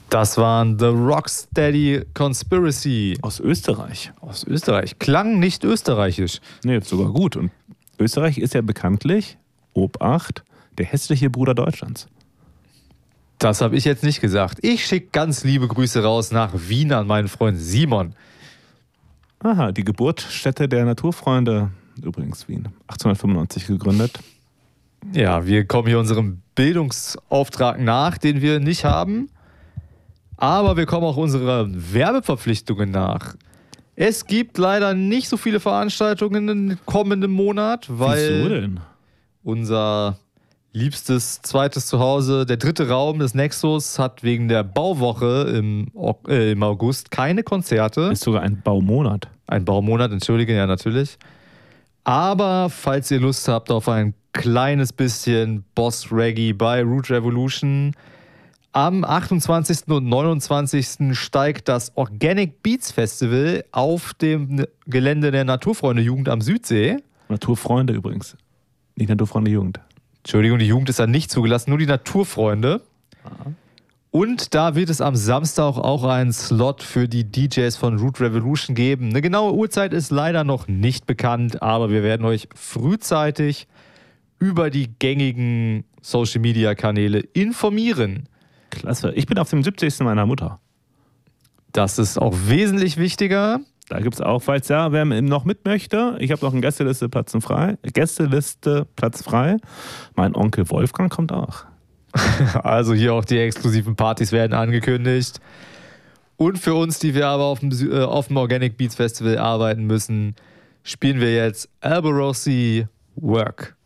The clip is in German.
Das waren The Rocksteady Conspiracy. Aus Österreich. Aus Österreich. Klang nicht österreichisch. Nee, sogar gut. Und Österreich ist ja bekanntlich, Obacht, der hässliche Bruder Deutschlands. Das habe ich jetzt nicht gesagt. Ich schicke ganz liebe Grüße raus nach Wien an meinen Freund Simon. Aha, die Geburtsstätte der Naturfreunde, übrigens Wien, 1895 gegründet. Ja, wir kommen hier unserem Bildungsauftrag nach, den wir nicht haben. Aber wir kommen auch unserer Werbeverpflichtungen nach. Es gibt leider nicht so viele Veranstaltungen im kommenden Monat, weil Wieso denn? unser liebstes zweites Zuhause, der dritte Raum des Nexus, hat wegen der Bauwoche im August keine Konzerte. Ist sogar ein Baumonat. Ein Baumonat, entschuldige, ja natürlich. Aber falls ihr Lust habt auf ein kleines bisschen Boss Reggae bei Root Revolution, am 28. und 29. steigt das Organic Beats Festival auf dem Gelände der Naturfreunde Jugend am Südsee. Naturfreunde übrigens, nicht Naturfreunde Jugend. Entschuldigung, die Jugend ist da nicht zugelassen, nur die Naturfreunde. Und da wird es am Samstag auch einen Slot für die DJs von Root Revolution geben. Eine genaue Uhrzeit ist leider noch nicht bekannt, aber wir werden euch frühzeitig über die gängigen Social-Media-Kanäle informieren. Klasse. Ich bin auf dem 70. meiner Mutter. Das ist auch wesentlich wichtiger. Da gibt es auch, falls ja, wer noch mit möchte, ich habe noch eine Gästeliste Platz frei. Mein Onkel Wolfgang kommt auch. Also hier auch die exklusiven Partys werden angekündigt. Und für uns, die wir aber auf dem Organic Beats Festival arbeiten müssen, spielen wir jetzt Alberosi Work.